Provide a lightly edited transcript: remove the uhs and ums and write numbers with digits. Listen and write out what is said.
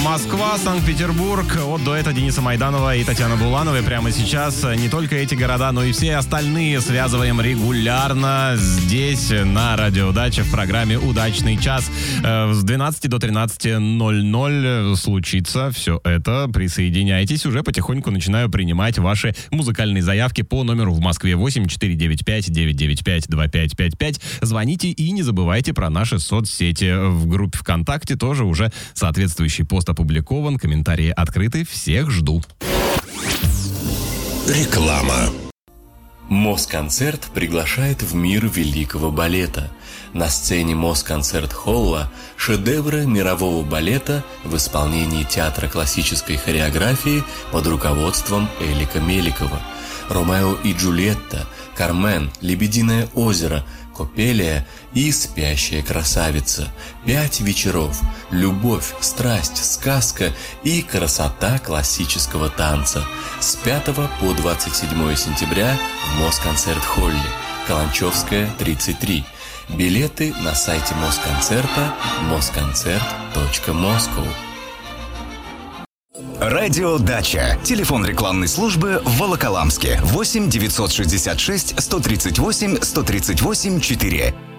Москва, Санкт-Петербург от дуэта Дениса Майданова и Татьяны Булановой. Прямо сейчас не только эти города, но и все остальные связываем регулярно здесь, на Радио Дача, в программе «Удачный час». С 12 до 13:00 случится все это. Присоединяйтесь. Уже потихоньку начинаю принимать ваши музыкальные заявки по номеру в Москве 8495-995-2555. Звоните и не забывайте про наши соцсети. В группе ВКонтакте тоже уже соответствующий пост опубликован, комментарии открыты, всех жду. Реклама. Москонцерт приглашает в мир великого балета. На сцене Москонцерт-холла шедевры мирового балета в исполнении театра классической хореографии под руководством Элика Меликова. «Ромео и Джульетта», «Кармен», «Лебединое озеро», «Копелия» и «Спящая красавица». 5 вечеров. Любовь, страсть, сказка и красота классического танца. С 5 по 27 сентября в Москонцерт-холле. Каланчевская, 33. Билеты на сайте Москонцерта moskoncert.moscow. Радио Дача. Телефон рекламной службы в Волоколамске. 8 966 138 138 4.